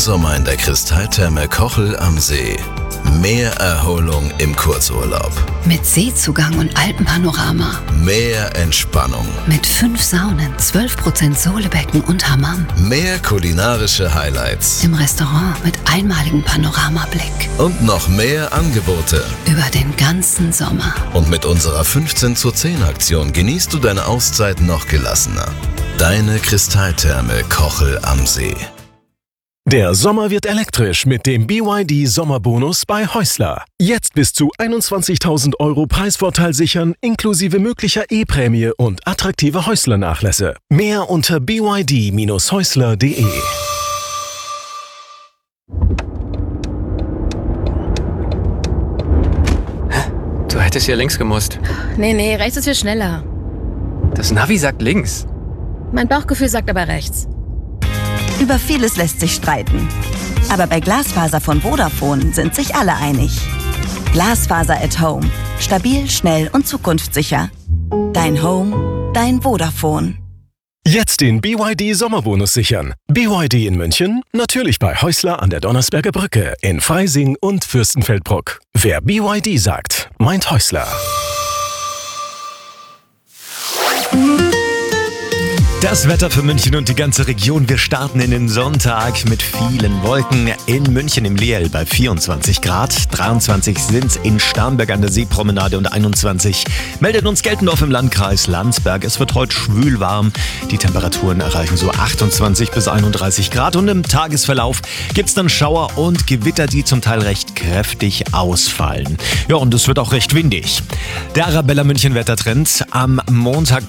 Sommer in der Kristalltherme Kochel am See. Mehr Erholung im Kurzurlaub. Mit Seezugang und Alpenpanorama. Mehr Entspannung. Mit 5 Saunen, 12% Solebecken und Hammam. Mehr kulinarische Highlights. Im Restaurant mit einmaligem Panoramablick. Und noch mehr Angebote. Über den ganzen Sommer. Und mit unserer 15:10 Aktion genießt du deine Auszeit noch gelassener. Deine Kristalltherme Kochel am See. Der Sommer wird elektrisch mit dem BYD Sommerbonus bei Häusler. Jetzt bis zu 21.000 € Preisvorteil sichern, inklusive möglicher E-Prämie und attraktive Häusler-Nachlässe. Mehr unter byd-häusler.de. Du hättest hier links gemusst. Nee, rechts ist viel schneller. Das Navi sagt links. Mein Bauchgefühl sagt aber rechts. Über vieles lässt sich streiten. Aber bei Glasfaser von Vodafone sind sich alle einig. Glasfaser at Home. Stabil, schnell und zukunftssicher. Dein Home, dein Vodafone. Jetzt den BYD Sommerbonus sichern. BYD in München, natürlich bei Häusler an der Donnersberger Brücke, in Freising und Fürstenfeldbruck. Wer BYD sagt, meint Häusler. Das Wetter für München und die ganze Region. Wir starten in den Sonntag mit vielen Wolken. In München im Leel bei 24 Grad. 23 sind's in Starnberg an der Seepromenade und 21 meldet uns Geltendorf im Landkreis Landsberg. Es wird heute schwül warm. Die Temperaturen erreichen so 28 bis 31 Grad. Und im Tagesverlauf gibt's dann Schauer und Gewitter, die zum Teil recht kräftig ausfallen. Ja, und es wird auch recht windig. Der Arabella München Wettertrend. Am Montag